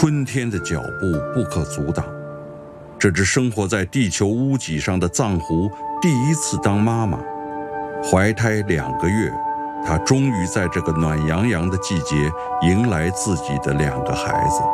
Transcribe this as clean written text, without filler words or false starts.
春天的脚步不可阻挡。这只生活在地球屋脊上的藏狐第一次当妈妈，怀胎2个月，她终于在这个暖洋洋的季节迎来自己的2个孩子。